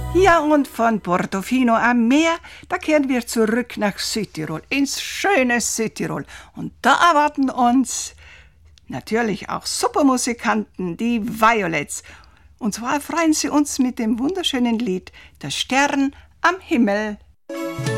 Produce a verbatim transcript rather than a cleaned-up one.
Ja, und von Portofino am Meer, da kehren wir zurück nach Südtirol, ins schöne Südtirol. Und da erwarten uns natürlich auch Supermusikanten, die Violets. Und zwar freuen sie uns mit dem wunderschönen Lied Der Stern am Himmel.